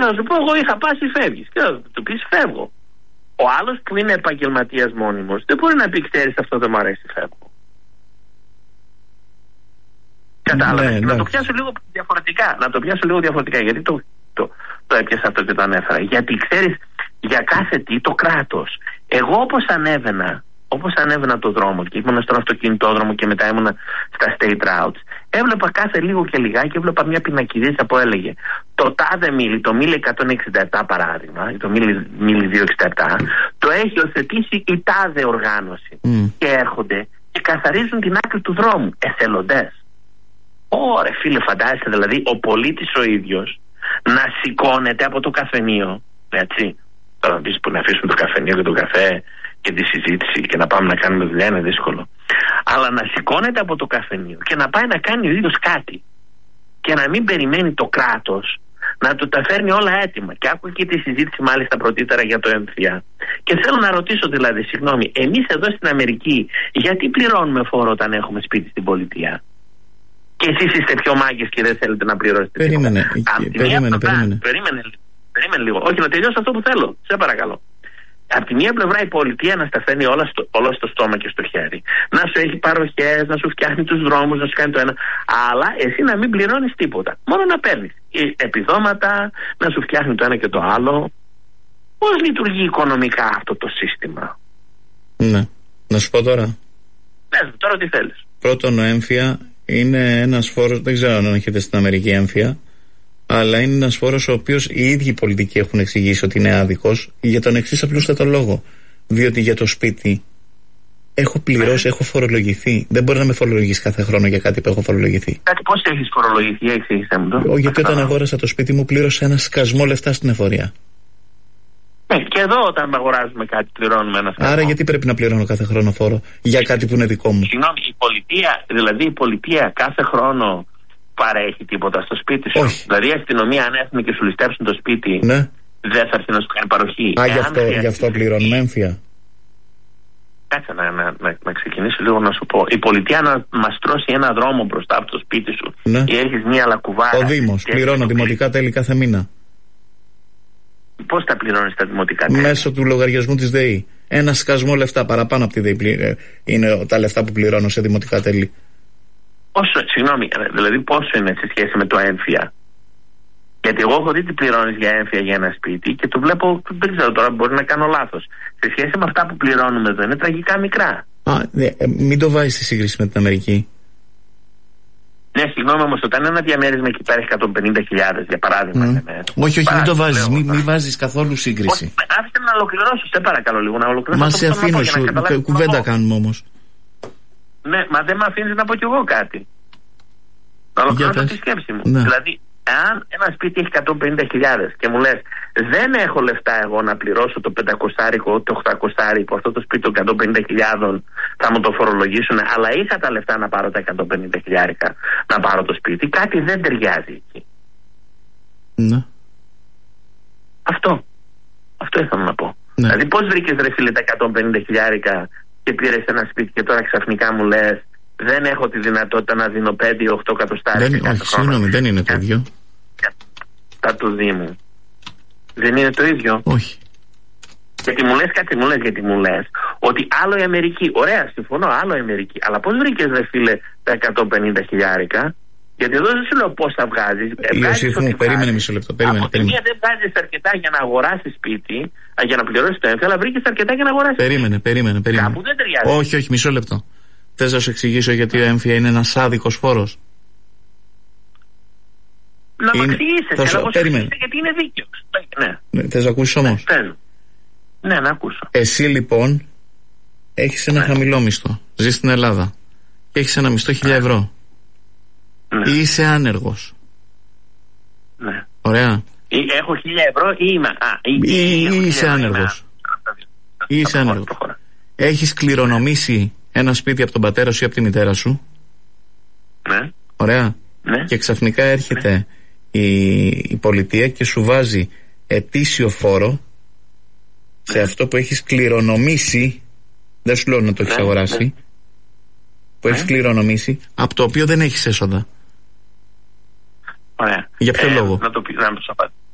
θα σου πω, εγώ είχα πάσει, φεύγεις. Και θα του πεις, φεύγω. Ο άλλος που είναι επαγγελματίας μόνιμος δεν μπορεί να πει, ξέρεις, αυτό δεν μου αρέσει, φεύγω. Κατάλαβες. Να το πιάσω λίγο διαφορετικά. Γιατί το έπιασα αυτό και το ανέφερα. Γιατί ξέρεις, για κάθε τι το κράτος. Εγώ όπως ανέβαινα το δρόμο και ήμουν στον αυτοκινητόδρομο και μετά ήμουνα στα state routes, έβλεπα κάθε λίγο και λιγάκι, έβλεπα μια πινακιδίτσα που έλεγε το τάδε μίλι, το μίλι 167 παράδειγμα, το μίλι 267, το έχει υιοθετήσει η τάδε οργάνωση. Και έρχονται και καθαρίζουν την άκρη του δρόμου. Εθελοντές. Ωρε φίλε, φαντάζεσαι δηλαδή ο πολίτης ο ίδιος να σηκώνεται από το καφενείο, έτσι. Τώρα να πεις που να αφήσουμε το καφενείο και το καφέ και τη συζήτηση και να πάμε να κάνουμε δουλειά είναι δύσκολο. Αλλά να σηκώνεται από το καφενείο και να πάει να κάνει ο ίδιος κάτι. Και να μην περιμένει το κράτος να του τα φέρνει όλα έτοιμα. Και άκουγα και τη συζήτηση μάλιστα πρωτήτερα για το έμφυα. Και θέλω να ρωτήσω δηλαδή, συγγνώμη, εμείς εδώ στην Αμερική γιατί πληρώνουμε φόρο όταν έχουμε σπίτι στην πολιτεία? Και εσείς είστε πιο μάγκες και δεν θέλετε να πληρώσετε. Περίμενε λίγο. Όχι, να τελειώσω αυτό που θέλω. Σε παρακαλώ. Από τη μία πλευρά η πολιτεία να στα φέρνει όλα στο στόμα και στο χέρι. Να σου έχει παροχές, να σου φτιάχνει τους δρόμους, να σου κάνει το ένα. Αλλά εσύ να μην πληρώνεις τίποτα. Μόνο να παίρνεις επιδόματα, να σου φτιάχνει το ένα και το άλλο. Πώς λειτουργεί οικονομικά αυτό το σύστημα? Ναι. Να σου πω τώρα. Πες μου τώρα τι θέλεις. Πρώτον, ο έμφυα είναι ένας φόρος, δεν ξέρω αν έχετε στην Αμερική έμφυα, αλλά είναι ένας φόρος ο οποίος οι ίδιοι πολιτικοί έχουν εξηγήσει ότι είναι άδικος για τον εξής απλούστατο λόγο. Διότι για το σπίτι έχω πληρώσει, έχω φορολογηθεί. Δεν μπορεί να με φορολογήσει κάθε χρόνο για κάτι που έχω φορολογηθεί. Κάτι πώς έχεις φορολογηθεί, εξήγησέ μου το. Γιατί όταν αγόρασα το σπίτι μου πλήρωσα ένα σκασμό λεφτά στην εφορία. Και εδώ όταν αγοράζουμε κάτι πληρώνουμε ένα σκασμό. Άρα γιατί πρέπει να πληρώνω κάθε χρόνο φόρο για κάτι που είναι δικό μου? Συγγνώμη, η πολιτεία κάθε χρόνο παρέχει τίποτα στο σπίτι σου? Όχι. Δηλαδή η αστυνομία αν έρθουν και σου ληστέψουν το σπίτι, ναι, δεν θα έρθει να σου κάνει παροχή? Γι' αυτό πληρώνουμε έμφυα. Κάτσε να ξεκινήσω λίγο να σου πω. Η πολιτεία να μας τρώσει ένα δρόμο μπροστά από το σπίτι σου, ναι, ή έχεις μια λακκουβάρα. Ο Δήμος πληρώνω δημοτικά τέλη κάθε μήνα. Πώς τα πληρώνεις τα δημοτικά τέλη? Μέσω του λογαριασμού της ΔΕΗ. Ένα σκασμό λεφτά παραπάνω από τη ΔΕΗ είναι τα λεφτά που πληρώνω σε δημοτικά τέλη. Συγγνώμη, δηλαδή πόσο είναι σε σχέση με το έμφυα? Γιατί εγώ έχω δει τι πληρώνεις για έμφυα για ένα σπίτι και το βλέπω, δεν ξέρω τώρα, μπορεί να κάνω λάθος. Σε σχέση με αυτά που πληρώνουμε εδώ είναι τραγικά μικρά. Μην το βάζεις στη σύγκριση με την Αμερική. Ναι, συγγνώμη όμως, όταν ένα διαμέρισμα εκεί πέρα έχει 150.000 για παράδειγμα. Όχι, μην το βάζεις, μην βάζεις καθόλου σύγκριση. Άφησε να ολοκληρώσω, σε παρακαλώ λίγο να ολοκληρώσω. Μα σε αφήνω, κουβέντα κάνουμε όμως. Ναι, μα δεν με αφήνεις να πω κι εγώ κάτι. Να ολοκληρώσω τη σκέψη μου. Ναι. Δηλαδή, αν ένα σπίτι έχει 150.000 και μου λες δεν έχω λεφτά εγώ να πληρώσω το 500 το 800 που αυτό το σπίτι των 150.000 θα μου το φορολογήσουν, αλλά είχα τα λεφτά να πάρω τα 150.000 να πάρω το σπίτι, κάτι δεν ταιριάζει εκεί. Ναι. Αυτό ήθελα να πω. Ναι. Δηλαδή πώς βρήκες ρε φίλε τα 150.000 και πήρες ένα σπίτι και τώρα ξαφνικά μου λες δεν έχω τη δυνατότητα να δίνω 5-8 εκατοστάρια. Όχι, συγγνώμη, δεν είναι το ίδιο. Τα του Δήμου. Δεν είναι το ίδιο. Όχι. Γιατί μου λες ότι άλλο η Αμερική. Ωραία, συμφωνώ, άλλο η Αμερική. Αλλά πώς βρήκες ρε φίλε τα 150.000? Γιατί εδώ δεν σου λέω πώς θα βγάζεις. Ιωσήφ μου, περίμενε μισό λεπτό. Από τη μία δεν βγάζεις αρκετά για να αγοράσεις σπίτι, για να πληρώσεις το έμφυα, αλλά βρήκες αρκετά για να αγοράσεις. Περίμενε. Κάπου δεν ταιριάζει. Όχι, μισό λεπτό. Θες να σου εξηγήσω γιατί ο έμφυα είναι ένας άδικος φόρος? Να μου εξηγήσεις, γιατί είναι δίκαιος. Ναι. Θες να ακούσεις όμως? Ναι, να ακούσω. Εσύ λοιπόν έχεις ένα χαμηλό μισθό, ζεις στην Ελλάδα και έχεις ένα μισθό 1.000 ευρώ. Ναι. Ή είσαι άνεργος. Ναι. Ωραία. Έχω 1.000 ευρώ ή είμαι. Ή είσαι άνεργος. Ή είσαι άνεργος. Έχεις κληρονομήσει ένα σπίτι από τον πατέρα σου ή από τη μητέρα σου. Ναι. Ωραία. Ναι. Και ξαφνικά έρχεται η πολιτεία και σου βάζει ετήσιο φόρο σε αυτό που έχεις κληρονομήσει. Δεν σου λέω να το έχεις αγοράσει. Που έχεις κληρονομήσει, από το οποίο δεν έχεις έσοδα. Ωραία. Για ποιο λόγο?